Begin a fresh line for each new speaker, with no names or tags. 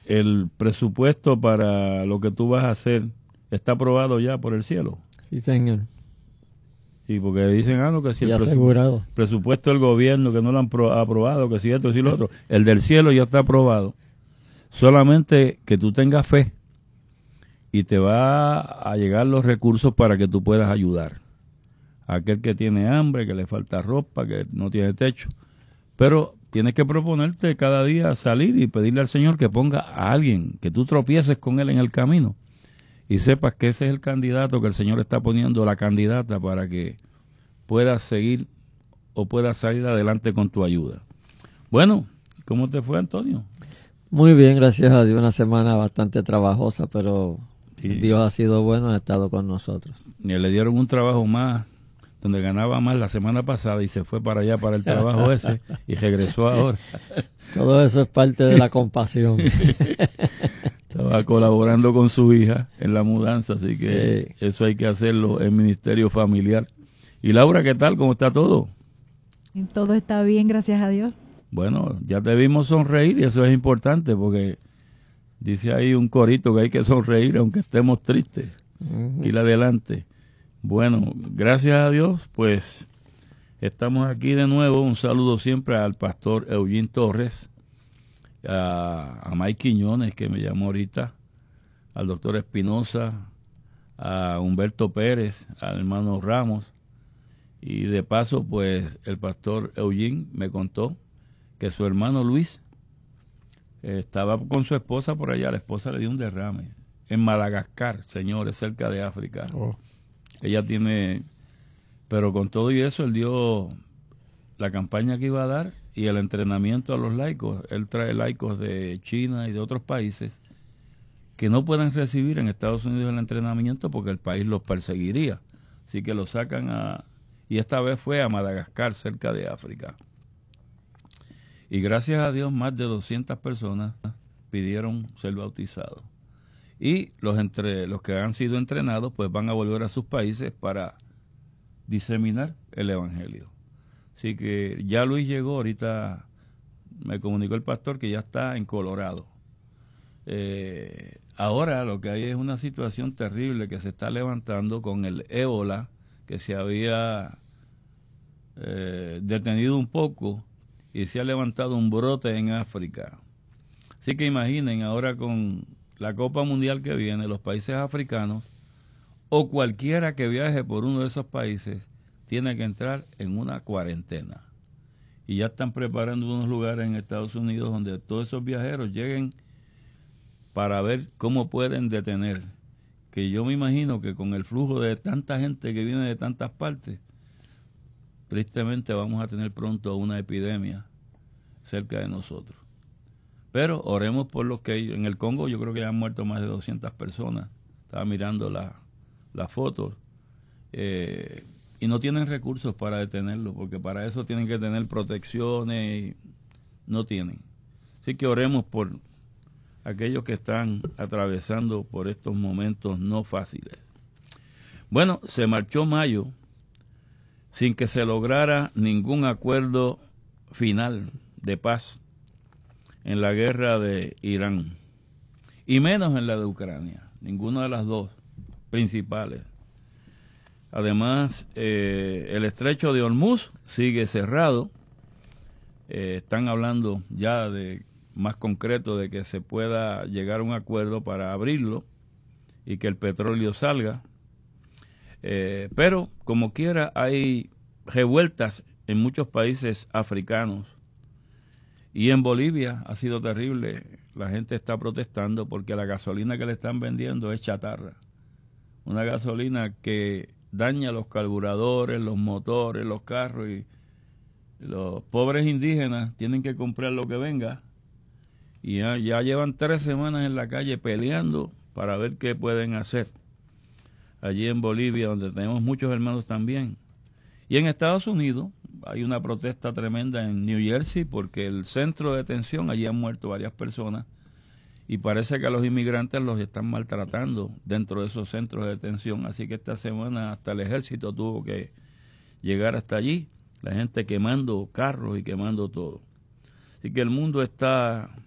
el presupuesto para lo que tú vas a hacer está aprobado ya por el cielo.
Sí, señor.
Sí, porque dicen, no, que si
Y
el
asegurado.
presupuesto del gobierno, que no lo han aprobado, que si esto, si lo otro. El del cielo ya está aprobado. Solamente que tú tengas fe y te va a llegar los recursos para que tú puedas ayudar. Aquel que tiene hambre, que le falta ropa, que no tiene techo. Pero tienes que proponerte cada día salir y pedirle al Señor que ponga a alguien, que tú tropieces con él en el camino y sepas que ese es el candidato que el Señor está poniendo, la candidata, para que puedas seguir o puedas salir adelante con tu ayuda. Bueno, ¿cómo te fue, Antonio?
Muy bien, gracias a Dios. Una semana bastante trabajosa, pero
Sí.
Dios ha sido bueno, ha estado con nosotros.
Y le dieron un trabajo más, donde ganaba más la semana pasada y se fue para allá para el trabajo ese y regresó ahora.
Todo eso es parte de la compasión.
Estaba colaborando con su hija en la mudanza, así que sí, eso hay que hacerlo en ministerio familiar. Y Laura, ¿qué tal? ¿Cómo está todo?
Todo está bien, gracias a Dios.
Bueno, ya te vimos sonreír y eso es importante porque dice ahí un corito que hay que sonreír aunque estemos tristes. Ir adelante. Bueno, gracias a Dios, pues estamos aquí de nuevo. Un saludo siempre al pastor Eugene Torres, a Mike Quiñones, que me llamó ahorita, al doctor Espinosa, a Humberto Pérez, al hermano Ramos. Y de paso, pues el pastor Eugene me contó que su hermano Luis estaba con su esposa por allá. La esposa le dio un derrame en Madagascar, señores, cerca de África. Ella tiene, pero con todo y eso, él dio la campaña que iba a dar y el entrenamiento a los laicos. Él trae laicos de China y de otros países que no pueden recibir en Estados Unidos el entrenamiento porque el país los perseguiría. Así que los sacan y esta vez fue a Madagascar, cerca de África. Y gracias a Dios, más de 200 personas pidieron ser bautizados. Y los que han sido entrenados, pues van a volver a sus países para diseminar el evangelio. Así que ya Luis llegó, ahorita me comunicó el pastor que ya está en Colorado. Ahora lo que hay es una situación terrible que se está levantando con el ébola, que se había detenido un poco y se ha levantado un brote en África. Así que imaginen ahora con la Copa Mundial que viene, los países africanos o cualquiera que viaje por uno de esos países tiene que entrar en una cuarentena. Y ya están preparando unos lugares en Estados Unidos donde todos esos viajeros lleguen para ver cómo pueden detener. Que yo me imagino que con el flujo de tanta gente que viene de tantas partes, tristemente vamos a tener pronto una epidemia cerca de nosotros. Pero oremos por los que en el Congo yo creo que ya han muerto más de 200 personas. Estaba mirando las fotos. Y no tienen recursos para detenerlo, porque para eso tienen que tener protecciones y no tienen. Así que oremos por aquellos que están atravesando por estos momentos no fáciles. Bueno, se marchó mayo sin que se lograra ningún acuerdo final de paz en la guerra de Irán, y menos en la de Ucrania, ninguna de las dos principales. Además, el estrecho de Hormuz sigue cerrado. Están hablando ya de más concreto de que se pueda llegar a un acuerdo para abrirlo y que el petróleo salga. Pero, como quiera, hay revueltas en muchos países africanos. Y en Bolivia ha sido terrible. La gente está protestando porque la gasolina que le están vendiendo es chatarra. Una gasolina que daña los carburadores, los motores, los carros, y los pobres indígenas tienen que comprar lo que venga. Y ya llevan 3 semanas en la calle peleando para ver qué pueden hacer. Allí en Bolivia, donde tenemos muchos hermanos también. Y en Estados Unidos hay una protesta tremenda en New Jersey porque el centro de detención, allí han muerto varias personas y parece que a los inmigrantes los están maltratando dentro de esos centros de detención. Así que esta semana hasta el ejército tuvo que llegar hasta allí, la gente quemando carros y quemando todo. Así que el mundo está